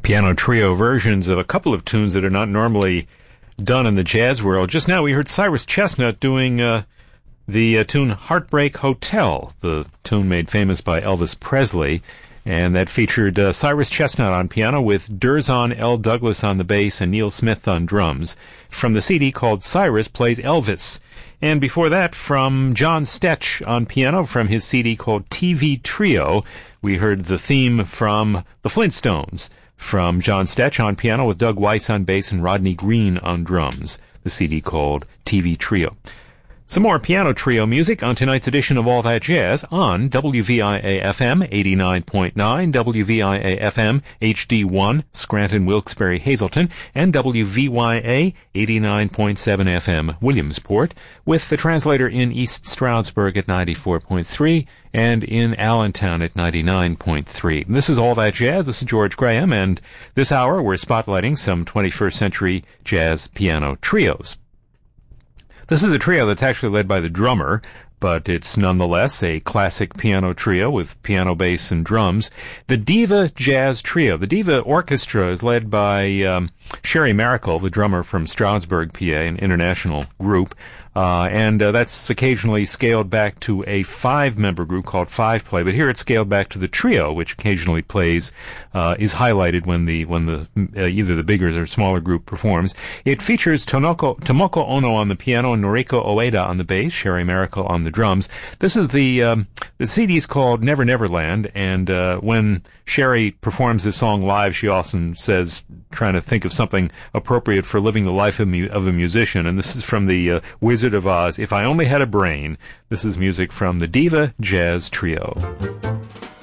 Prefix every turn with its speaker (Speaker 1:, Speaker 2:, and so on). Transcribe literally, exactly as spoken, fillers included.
Speaker 1: piano trio versions of a couple of tunes that are not normally done in the jazz world. Just now we heard Cyrus Chestnut doing uh, the uh, tune Heartbreak Hotel, the tune made famous by Elvis Presley, and that featured uh, Cyrus Chestnut on piano with Durzon L. Douglas on the bass and Neil Smith on drums, from the C D called Cyrus Plays Elvis. And before that, from John Stetch on piano from his C D called T V Trio, we heard the theme from The Flintstones, from John Stetch on piano with Doug Weiss on bass and Rodney Green on drums, the C D called T V Trio. Some more piano trio music on tonight's edition of All That Jazz on W V I A F M eighty-nine point nine, W V I A F M H D one, Scranton, Wilkes-Barre, Hazleton, and W V Y A eighty-nine point seven F M Williamsport, with the translator in East Stroudsburg at ninety-four point three and in Allentown at ninety-nine point three. This is All That Jazz. This is George Graham, and this hour we're spotlighting some twenty-first century jazz piano trios. This is a trio that's actually led by the drummer, but it's nonetheless a classic piano trio with piano, bass, and drums. The Diva Jazz Trio. The Diva Orchestra is led by um, Sherry Maracle, the drummer from Stroudsburg, P A, an international group. Uh, and uh, that's occasionally scaled back to a five-member group called Five Play, but here it's scaled back to the trio, which occasionally plays, uh, is highlighted when the when the uh, either the bigger or smaller group performs. It features Tonoko, Tomoko Ono on the piano and Noriko Oeda on the bass, Sherry Maracle on the drums. This is the um, the C D's called Never Neverland, and uh, when Sherry performs this song live, she often says, trying to think of something appropriate for living the life of, mu- of a musician, and this is from the uh, Wizard of Oz, If I Only Had a Brain. This is music from the Diva Jazz Trio.